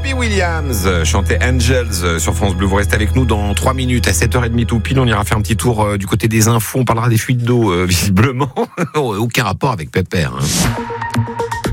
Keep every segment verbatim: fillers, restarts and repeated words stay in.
Robbie Williams chantait Angels sur France Bleu. Vous restez avec nous dans trois minutes. À sept heures trente tout pile, on ira faire un petit tour euh, du côté des infos. On parlera des fuites d'eau, euh, visiblement. Aucun rapport avec Pépère. Hein.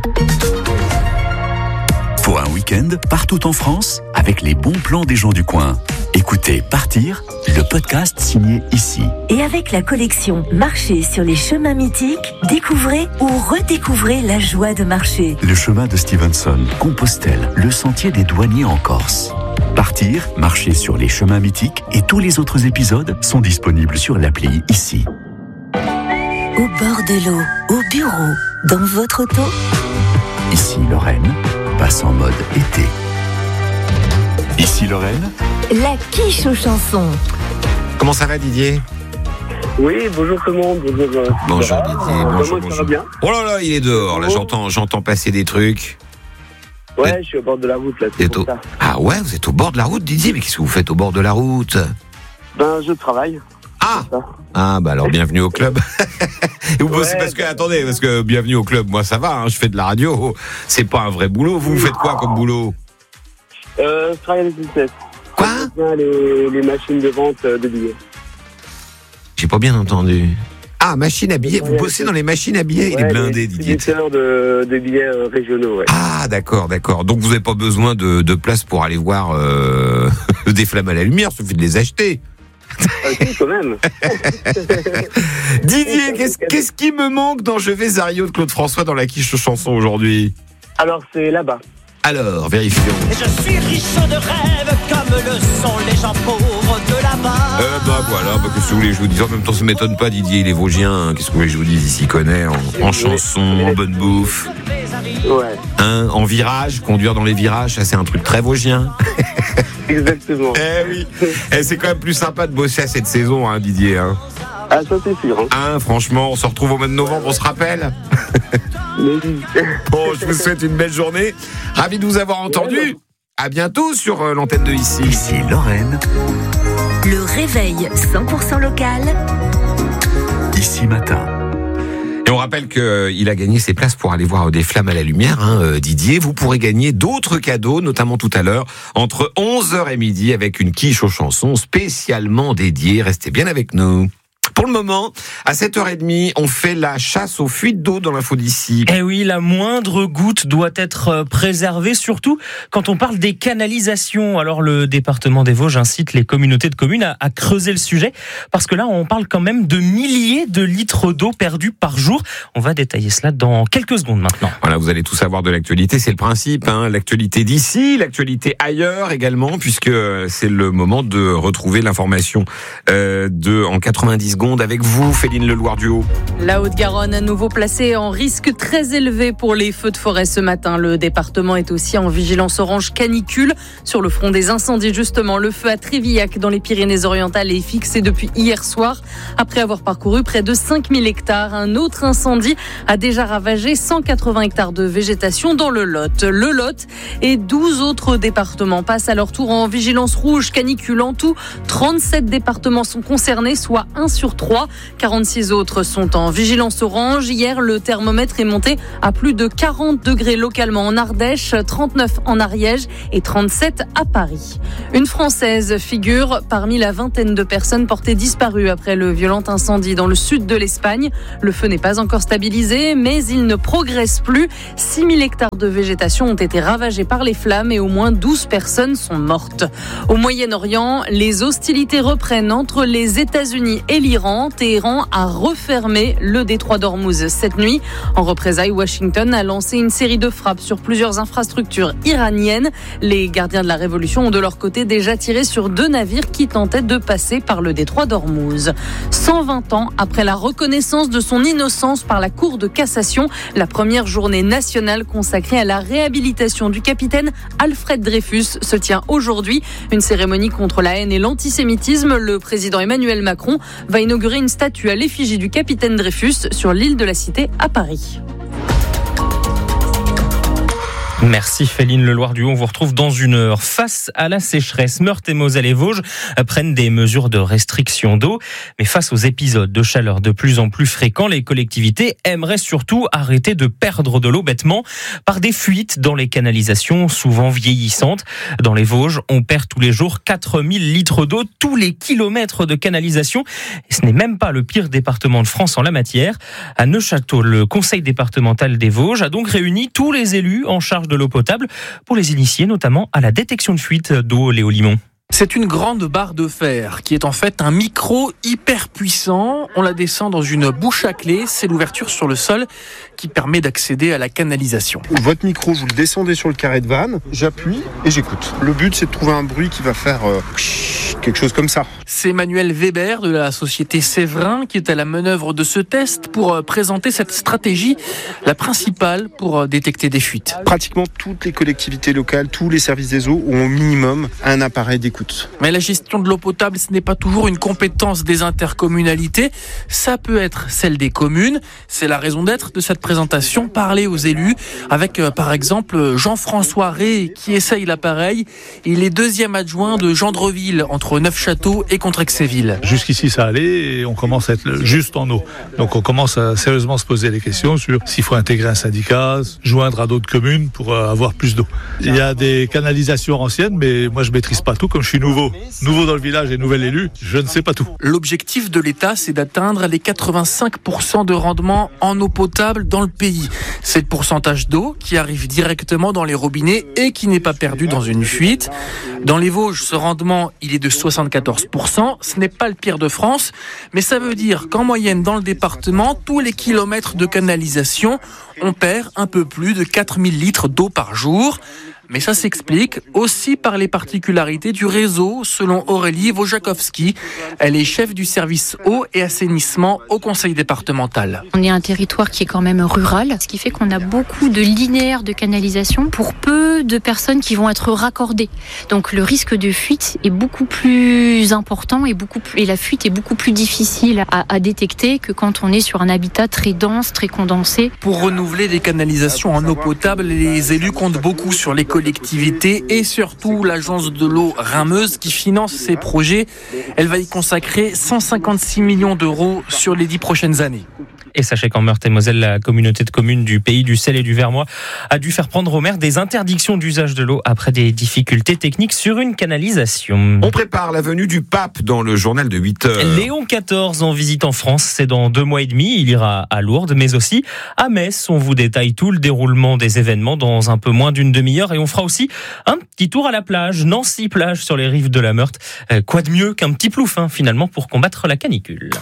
Pour un week-end, partout en France, avec les bons plans des gens du coin. Écoutez Partir, le podcast signé ici. Et avec la collection Marcher sur les chemins mythiques, découvrez ou redécouvrez la joie de marcher. Le chemin de Stevenson, Compostelle, le sentier des douaniers en Corse. Partir, marcher sur les chemins mythiques et tous les autres épisodes sont disponibles sur l'appli ici. Au bord de l'eau, au bureau, dans votre auto. Ici Lorraine, passe en mode été. Ici Lorraine, la quiche aux chansons. Comment ça va, Didier ? Oui, bonjour tout le monde. Bonjour, euh, bonjour Sarah. Didier, Euh, bonjour, comment ça bonjour. va bien ? Oh là là, il est dehors, là, j'entends, j'entends passer des trucs. Ouais, je suis au bord de la route, là, c'est pour au... ça. Ah ouais, vous êtes au bord de la route, Didier ? Mais qu'est-ce que vous faites au bord de la route ? Ben, je travaille. Ah Ah, bah alors, bienvenue au club. Et vous bossez, ouais, parce que, attendez, parce que bienvenue au club, moi ça va, hein, je fais de la radio, c'est pas un vrai boulot. Vous, vous faites quoi comme boulot ? Euh, je travaille à la S N C F. Quoi ? les, les machines de vente de billets. J'ai pas bien entendu. Ah, machine à billets, vous bossez dans les machines à billets, ouais, il est blindé, Didier. De, de billets euh, régionaux, ouais. Ah, d'accord, d'accord. Donc vous n'avez pas besoin de, de place pour aller voir euh, des flammes à la lumière, il suffit de les acheter. Ah, si, quand même. Didier, qu'est-ce, qu'est-ce qui me manque dans Je vais Zario de Claude François dans la quiche chanson aujourd'hui ? Alors, c'est là-bas. Alors, vérifions. Je suis riche de rêves comme le sont les gens pauvres de là-bas. Euh, bah voilà, bah, qu'est-ce que vous voulez que je vous dise ? En même temps, ça m'étonne pas, Didier, il est Vosgien. Qu'est-ce que vous voulez que je vous dise ? Il s'y connaît en, en chanson, en bonne bouffe. Ouais. Hein, en virage, conduire dans les virages, ça c'est un truc très vosgien. Exactement. Eh oui. Eh, c'est quand même plus sympa de bosser à cette saison, hein, Didier. Hein. Ah, ça c'est sûr. Hein. Hein, franchement, on se retrouve au mois de novembre, on se rappelle. Bon, je vous souhaite une belle journée. Ravi de vous avoir entendu. À bientôt sur euh, l'antenne de Ici. Ici Lorraine. Le réveil cent pour cent local. Ici Matin. Et on rappelle qu'il euh, a gagné ses places pour aller voir des flammes à la lumière, hein, euh, Didier. Vous pourrez gagner d'autres cadeaux, notamment tout à l'heure, entre onze heures et midi, avec une quiche aux chansons spécialement dédiée. Restez bien avec nous. Pour le moment, à sept heures trente, on fait la chasse aux fuites d'eau dans l'info d'ici. Eh oui, la moindre goutte doit être préservée, surtout quand on parle des canalisations. Alors le département des Vosges incite les communautés de communes à, à creuser le sujet, parce que là, on parle quand même de milliers de litres d'eau perdus par jour. On va détailler cela dans quelques secondes maintenant. Voilà, vous allez tout savoir de l'actualité, c'est le principe, hein, l'actualité d'ici, l'actualité ailleurs également, puisque c'est le moment de retrouver l'information euh, de en quatre-vingt-dix secondes avec vous, Féline Leloir-Duhaut. La Haute-Garonne à nouveau placée en risque très élevé pour les feux de forêt ce matin. Le département est aussi en vigilance orange canicule. Sur le front des incendies, justement, le feu à Trévillac dans les Pyrénées-Orientales est fixé depuis hier soir. Après avoir parcouru près de cinq mille hectares, un autre incendie a déjà ravagé cent quatre-vingts hectares de végétation dans le Lot. Le Lot et douze autres départements passent à leur tour en vigilance rouge canicule. En tout, trente-sept départements sont concernés, soit un sur trois. quarante-six autres sont en vigilance orange. Hier, le thermomètre est monté à plus de quarante degrés localement en Ardèche, trente-neuf en Ariège et trente-sept à Paris. Une Française figure parmi la vingtaine de personnes portées disparues après le violent incendie dans le sud de l'Espagne. Le feu n'est pas encore stabilisé, mais il ne progresse plus. six mille hectares de végétation ont été ravagés par les flammes et au moins douze personnes sont mortes. Au Moyen-Orient, les hostilités reprennent entre les États-Unis et l'Iran. Téhéran a refermé le détroit d'Ormuz cette nuit. En représailles, Washington a lancé une série de frappes sur plusieurs infrastructures iraniennes. Les gardiens de la révolution ont de leur côté déjà tiré sur deux navires qui tentaient de passer par le détroit d'Ormuz. cent vingt ans après la reconnaissance de son innocence par la Cour de cassation, la première journée nationale consacrée à la réhabilitation du capitaine Alfred Dreyfus se tient aujourd'hui. Une cérémonie contre la haine et l'antisémitisme. Le président Emmanuel Macron va inaugurer une statue à l'effigie du capitaine Dreyfus sur l'île de la Cité à Paris. Merci Féline Le Loir du Haut. On vous retrouve dans une heure. Face à la sécheresse, Meurthe et Moselle et Vosges prennent des mesures de restriction d'eau. Mais face aux épisodes de chaleur de plus en plus fréquents, les collectivités aimeraient surtout arrêter de perdre de l'eau bêtement par des fuites dans les canalisations souvent vieillissantes. Dans les Vosges, on perd tous les jours quatre mille litres d'eau, tous les kilomètres de canalisation. Et ce n'est même pas le pire département de France en la matière. À Neufchâteau, le conseil départemental des Vosges a donc réuni tous les élus en charge de l'eau potable pour les initier notamment à la détection de fuite d'eau. Léo Limon. C'est une grande barre de fer qui est en fait un micro hyper puissant. On la descend dans une bouche à clé. C'est l'ouverture sur le sol qui permet d'accéder à la canalisation. Votre micro, vous le descendez sur le carré de vanne, j'appuie et j'écoute. Le but, c'est de trouver un bruit qui va faire euh, quelque chose comme ça. C'est Manuel Weber de la société Séverin qui est à la manœuvre de ce test pour présenter cette stratégie, la principale pour détecter des fuites. Pratiquement toutes les collectivités locales, tous les services des eaux ont au minimum un appareil d'écoute. Mais la gestion de l'eau potable, ce n'est pas toujours une compétence des intercommunalités. Ça peut être celle des communes. C'est la raison d'être de cette présentation. Parler aux élus avec, euh, par exemple, Jean-François Rey qui essaye l'appareil. Il est deuxième adjoint de Gendreville entre Neufchâteau et Contrexéville. Jusqu'ici, ça allait et on commence à être juste en eau. Donc on commence à sérieusement se poser des questions sur s'il faut intégrer un syndicat, joindre à d'autres communes pour euh, avoir plus d'eau. Il y a des canalisations anciennes, mais moi je maîtrise pas tout. Comme je suis nouveau, nouveau dans le village et nouvel élu, je ne sais pas tout. L'objectif de l'État, c'est d'atteindre les quatre-vingt-cinq pour cent de rendement en eau potable dans le pays. C'est le pourcentage d'eau qui arrive directement dans les robinets et qui n'est pas perdu dans une fuite. Dans les Vosges, ce rendement, il est de soixante-quatorze pour cent. Ce n'est pas le pire de France, mais ça veut dire qu'en moyenne, dans le département, tous les kilomètres de canalisation, on perd un peu plus de quatre mille litres d'eau par jour. Mais ça s'explique aussi par les particularités du réseau, selon Aurélie Wojakowski. Elle est chef du service eau et assainissement au conseil départemental. On est un territoire qui est quand même rural, ce qui fait qu'on a beaucoup de linéaires de canalisation pour peu de personnes qui vont être raccordées. Donc le risque de fuite est beaucoup plus important et, beaucoup plus, et la fuite est beaucoup plus difficile à, à détecter que quand on est sur un habitat très dense, très condensé. Pour renouveler des canalisations en eau potable, les élus comptent beaucoup sur les collectivités et surtout l'agence de l'eau Rhin-Meuse qui finance ces projets. Elle va y consacrer cent cinquante-six millions d'euros sur les dix prochaines années. Et sachez qu'en Meurthe et Moselle, la communauté de communes du Pays du Sel et du Vermois a dû faire prendre au maire des interdictions d'usage de l'eau après des difficultés techniques sur une canalisation. On prépare la venue du pape dans le journal de huit heures. Léon quatorze en visite en France, c'est dans deux mois et demi. Il ira à Lourdes, mais aussi à Metz. On vous détaille tout le déroulement des événements dans un peu moins d'une demi-heure. Et on fera aussi un petit tour à la plage, Nancy plage sur les rives de la Meurthe. Quoi de mieux qu'un petit plouf, hein, finalement, pour combattre la canicule.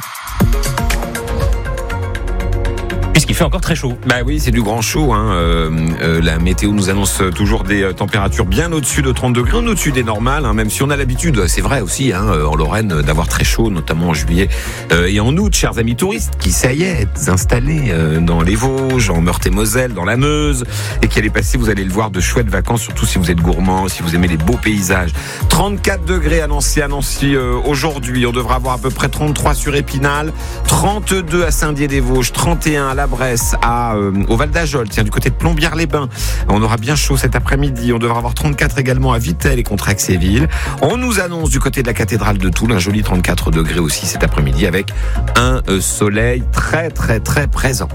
Puisqu'il fait encore très chaud. Bah oui, c'est du grand chaud. Hein. Euh, euh, la météo nous annonce toujours des euh, températures bien au-dessus de trente degrés, au-dessus des normales, hein, même si on a l'habitude, c'est vrai aussi, hein, en Lorraine, d'avoir très chaud, notamment en juillet euh, et en août. Chers amis touristes qui, ça y est, êtes installés euh, dans les Vosges, en Meurthe et Moselle, dans la Meuse, et qui allez passer, vous allez le voir, de chouettes vacances, surtout si vous êtes gourmand, si vous aimez les beaux paysages. trente-quatre degrés à Nancy, à Nancy euh, aujourd'hui. On devra avoir à peu près trente-trois sur Épinal, trente-deux à Saint-Dié-des-Vosges, trente et un à La Bresse, à, euh, au Val d'Ajol, tiens, du côté de Plombières-les-Bains. On aura bien chaud cet après-midi. On devra avoir trente-quatre également à Vittel et Contrexéville. On nous annonce du côté de la cathédrale de Toul un joli trente-quatre degrés aussi cet après-midi avec un euh, soleil très très très présent.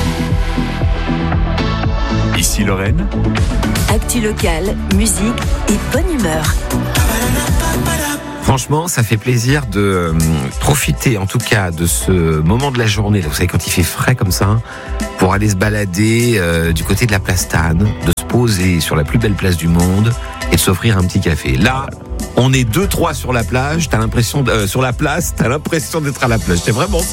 Ici Lorraine. Actu locale, musique et bonne humeur. Franchement, ça fait plaisir de euh, profiter, en tout cas, de ce moment de la journée. Là, vous savez, quand il fait frais comme ça, pour aller se balader euh, du côté de la place Tannes, de se poser sur la plus belle place du monde et de s'offrir un petit café. Là, on est deux trois sur la plage. T'as l'impression, de, euh, sur la place, t'as l'impression d'être à la plage. C'est vraiment ça.